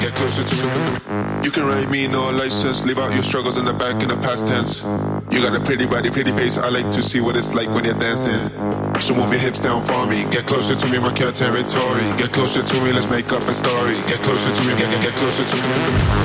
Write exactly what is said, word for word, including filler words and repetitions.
Get closer to me. You can write me no license. Leave out your struggles in the back in the past tense. You got a pretty body, pretty face. I like to see what it's like when you're dancing. So move your hips down for me. Get closer to me, mark your territory. Get closer to me, let's make up a story. Get closer to me, get, get, get closer to me.